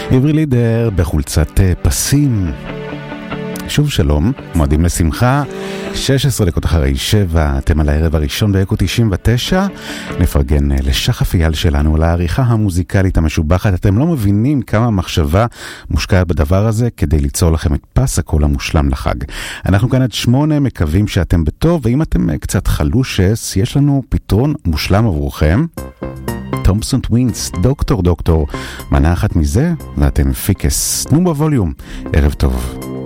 עברי לידר בחולצת פסים. שוב שלום, מועדים לשמחה, 16 דקות אחרי 7, אתם על הערב הראשון באקו 99, נפרגן לשחף אייל שלנו על העריכה המוזיקלית המשובחת. אתם לא מבינים כמה מחשבה מושקעת בדבר הזה כדי ליצור לכם את פס הקול המושלם לחג. אנחנו כאן עד 8, מקווים שאתם בטוב, ואם אתם קצת חלושס, יש לנו פתרון מושלם עבורכם. תומפסון טווינס, דוקטור, מנה אחת מזה, ואתם פיקס. תנו בווליום, ערב טוב.